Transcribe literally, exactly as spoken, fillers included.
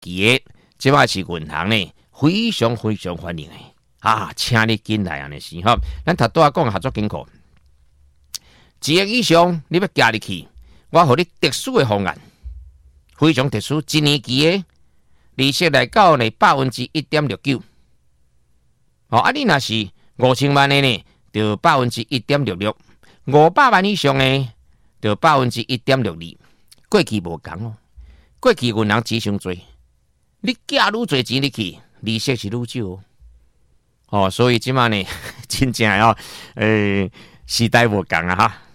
期的，即摆是银行呢非常非常欢迎的啊，请你进来安尼是吼。咱头拄仔讲合作金库，一亿以上你要加入去，我互你特殊的方案，非常特殊，一年期的，利息来到呢百分之一点六九。哦，啊，你若是五千万的呢，就百分之一点六六；五百万以上呢，就百分之一点六二。过去无共哦，过去银行钱伤多，你加愈多钱入去，利息是愈少哦。哦，所以即马呢，真正哦，诶、欸，时代无共啊哈。